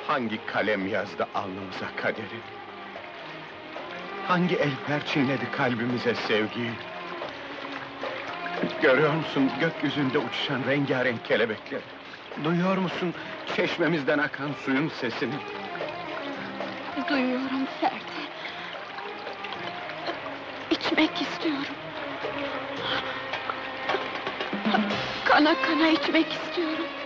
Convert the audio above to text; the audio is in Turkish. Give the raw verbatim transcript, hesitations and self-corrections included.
Hangi kalem yazdı alnımıza kaderi? Hangi el perçinledi kalbimize sevgiyi? Görüyor musun gökyüzünde uçuşan rengarenk kelebekleri? Duyuyor musun çeşmemizden akan suyun sesini? Duyuyorum Ferdi. İçmek istiyorum. Kana kana içmek istiyorum.